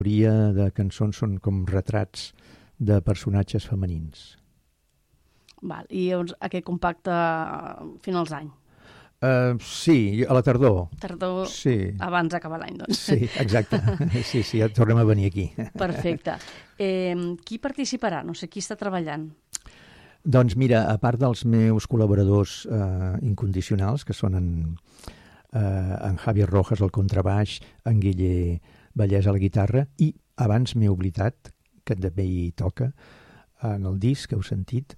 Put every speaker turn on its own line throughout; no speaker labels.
majoria de cançons són com retrats de personatges femenins.
Val. I llavors aquest compacte finals d'any?
Sí, a la tardor.
Tardor,
sí.
Abans d'acabar l'any, doncs.
Sí, exacte. Sí, ja tornem a venir aquí.
Perfecte. Qui participarà? No sé, qui està treballant?
Doncs mira, a part dels meus col·laboradors incondicionals, que són en Javier Rojas al contrabaix, en Guille Vallès a la guitarra, i abans m'he oblidat, que també hi toca, en el disc que heu sentit,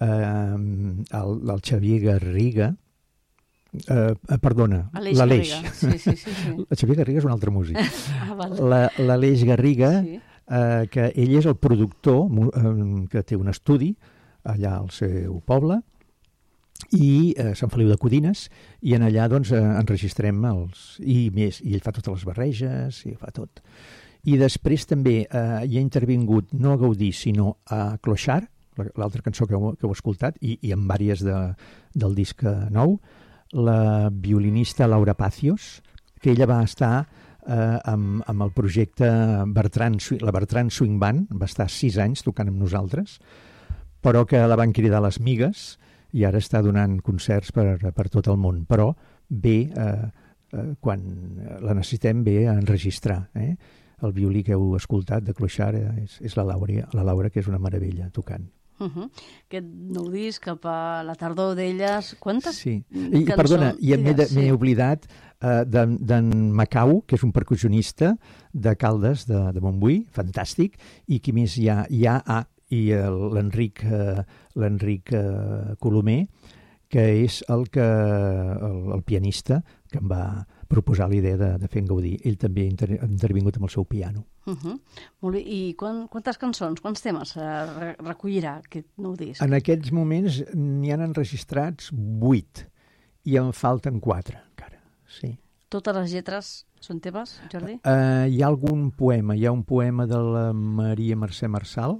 el Xavier Garriga, perdona, l'Aleix.
Sí.
El Xavier Garriga és un altre músic.
Vale.
L'Aleix Garriga,
sí.
Que ell és el productor que té un estudi allà al seu poble, i Sant Feliu de Codines, i en allà doncs enregistrem i ell fa totes les barreges i fa tot. I després també hi ha intervingut no a Gaudí sinó a Clochard, l'altra cançó que heu escoltat, i en vàries del disc nou, la violinista Laura Pacios, que ella va estar amb el projecte la Bertran Swing Band, va estar 6 anys tocant amb nosaltres, però que la van cridar les migues i ara està donant concerts per tot el món. Però ve, quan la necessitem, ve a enregistrar. El violí que heu escoltat de Clochard és la Laura, que és una meravella tocant.
Aquest nou disc cap a la tardor d'elles, quantes cançons?
Perdona, i m'he oblidat d'en Macau, que és un percussionista de Caldes de Montbui, fantàstic, i qui més hi ha? I l'Enric Colomer, que és el pianista que em va proposar la idea de fer en Gaudí. Ell també ha intervingut amb el seu piano.
Molt bé. I quantes cançons, quants temes recollirà aquest nou disc?
En aquests moments n'hi han enregistrats 8 i en falten 4 encara. Sí.
Totes les lletres són teves, Jordi?
Hi ha algun poema. Hi ha un poema de la Maria Mercè Marçal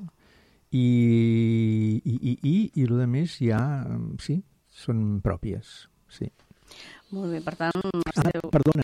i el que més hi ha, sí, són pròpies, sí.
Molt bé, per tant...
Perdona,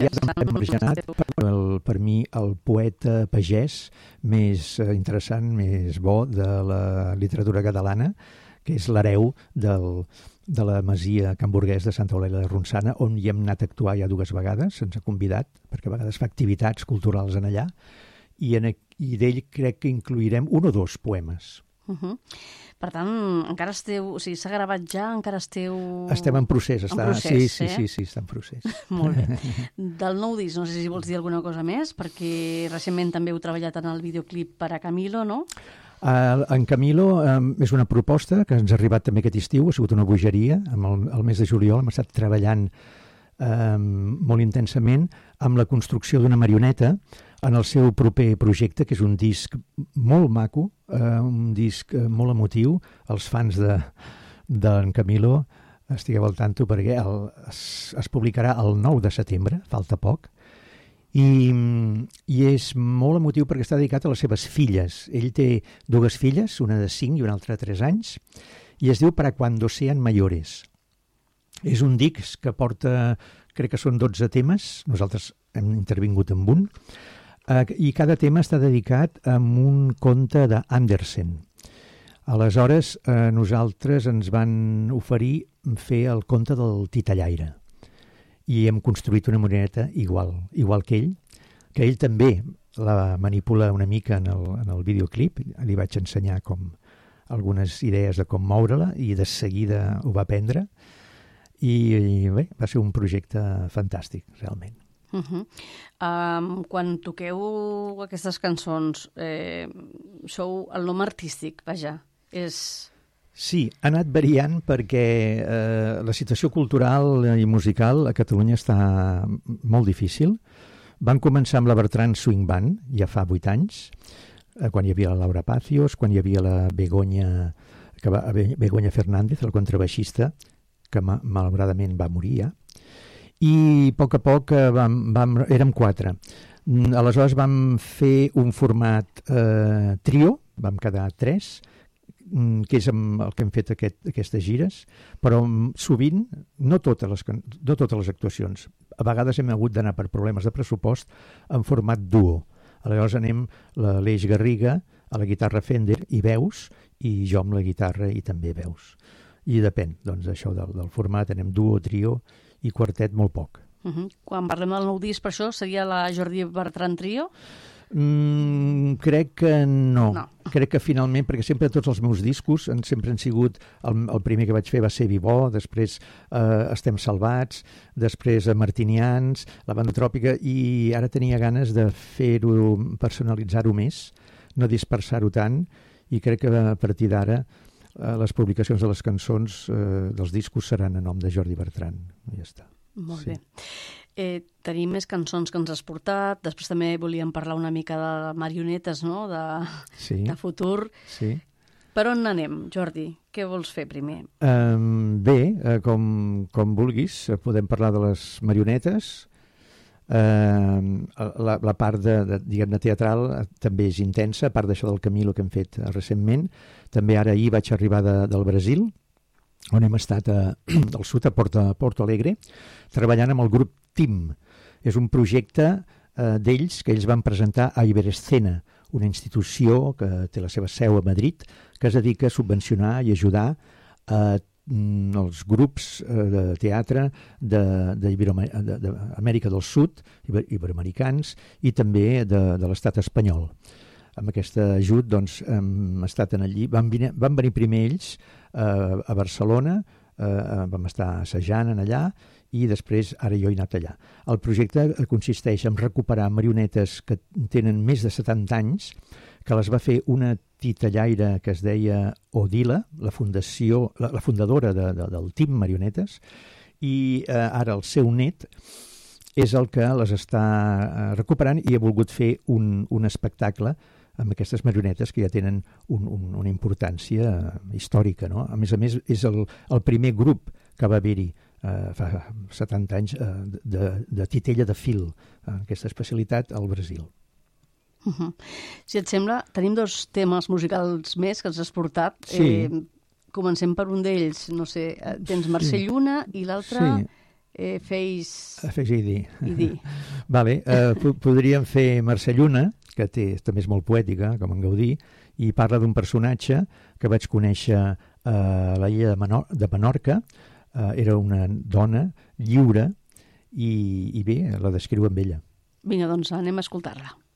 per mi el poeta pagès més interessant, més bo de la literatura catalana, que és l'hereu de la masia Can Burguès de Santa Eulàlia de Ronçana, on hi hem anat a actuar ja 2 vegades, se'ns ha convidat, perquè a vegades fa activitats culturals en allà, i d'ell crec que incluirem 1 o 2 poemes.
Per tant, encara esteu... O sigui, s'ha gravat ja, encara esteu...
Estem en procés.
Sí,
està en procés.
Molt bé. Del nou disc, no sé si vols dir alguna cosa més, perquè recentment també heu treballat en el videoclip per a Camilo, no?
En Camilo és una proposta que ens ha arribat també aquest estiu, ha sigut una bogeria. El mes de juliol hem estat treballant molt intensament amb la construcció d'una marioneta en el seu proper projecte, que és un disc molt maco, un disc molt emotiu. Els fans d'en Camilo, estigueu al tanto, perquè es publicarà el 9 de setembre, falta poc, i és molt emotiu perquè està dedicat a les seves filles. Ell té 2 filles, una de 5 i una altra de 3 anys, i es diu Para cuando sean mayores. És un disc que porta, crec que són 12 temes, nosaltres hem intervingut amb un, i cada tema està dedicat a un conte d'Andersen. Aleshores, nosaltres ens van oferir fer el conte del titellaire i hem construït una marioneta igual que ell també la manipula una mica en el videoclip. Li vaig ensenyar algunes idees de com moure-la i de seguida ho va aprendre i bé, va ser un projecte fantàstic, realment.
Quan toqueu aquestes cançons, sou el nom artístic, vaja, és...
Sí, ha anat variant perquè la situació cultural i musical a Catalunya està molt difícil. Van començar amb la Bertran Swing Band, ja fa 8 anys, quan hi havia la Laura Pacios, quan hi havia la Begoña Fernández, el contrabaixista, que malauradament va morir ja. I a poc érem 4. Aleshores vam fer un format trio, vam quedar 3, que és el que hem fet aquestes gires, però sovint, no totes les actuacions, a vegades hem hagut d'anar per problemes de pressupost en format duo. Aleshores anem l'Aleix Garriga a la guitarra Fender i veus, i jo amb la guitarra i també veus. I depèn, doncs, això del format, anem duo, trio i quartet molt poc.
Quan parlem del nou disc, per això, seria la Jordi Bertran Trio?
Crec que no. Crec que finalment, perquè sempre tots els meus discos sempre han sigut, el primer que vaig fer va ser Vivó, després Estem Salvats, després Martinians, la Banda Tròpica, i ara tenia ganes de fer-ho, personalitzar-ho més, no dispersar-ho tant, i crec que a partir d'ara les publicacions de les cançons dels discos seran a nom de Jordi Bertran. Ja està.
Molt bé. Tenim més cançons que ens has portat, després també volíem parlar una mica de marionetes, no?, de futur.
Sí.
Per on anem, Jordi? Què vols fer primer?
Bé, com vulguis, podem parlar de les marionetes. La part diguem-ne teatral també és intensa, a part d'això del Camilo que hem fet recentment. També ara ahir vaig arribar del Brasil, on hem estat al sud, a Porto Alegre, treballant amb el grup TIM. És un projecte d'ells que ells van presentar a Iberescena, una institució que té la seva seu a Madrid, que es dedica a subvencionar i ajudar els grups de teatre d'Amèrica del Sud, iberoamericans, i també de l'estat espanyol. Amb aquest ajut, doncs, hem estat allí. Van venir primer ells a Barcelona, vam estar assajant allà, i després ara jo he anat allà. El projecte consisteix en recuperar marionetes que tenen més de 70 anys, que les va fer una titellaire que es deia Odila, la fundadora del TIM Marionetes, i ara el seu net és el que les està recuperant i ha volgut fer un espectacle amb aquestes marionetes que ja tenen una importància històrica, no? A més, és el primer grup que va haver-hi fa 70 anys de titella de fil, aquesta especialitat al Brasil.
Si et sembla, tenim 2 temes musicals més que ens has portat.
Sí.
Comencem per un d'ells, no sé, tens Mercè Lluna i l'altre
Face ID. Vale, podríem fer Mercè Lluna, que també és molt poètica, com en Gaudí, i parla d'un personatge que vaig conèixer a la illa de Menorca. Era una dona lliure i bé, la descriu amb ella.
Vinga, doncs anem a escoltar-la.